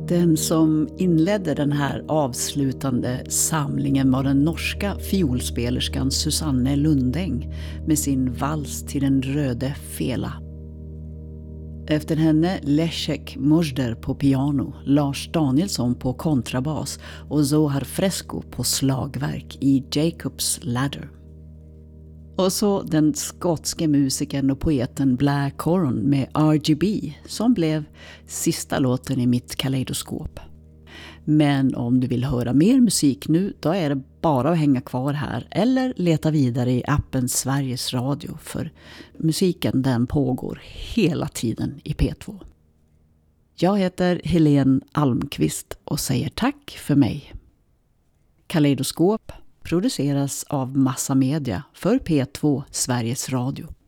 Den som inledde den här avslutande samlingen var den norska fiolspelerskan Susanne Lundeng med sin vals till den röde fela. Efter henne Leszek Mosder på piano, Lars Danielsson på kontrabas och Zohar Fresco på slagverk i Jacob's Ladder. Och så den skotske musikern och poeten Blair Coron med RGB som blev sista låten i mitt kaleidoskop. Men om du vill höra mer musik nu, då är det bara att hänga kvar här eller leta vidare i appen Sveriges Radio, för musiken den pågår hela tiden i P2. Jag heter Helene Almqvist och säger tack för mig. Kaleidoskop produceras av Massa Media för P2 Sveriges Radio.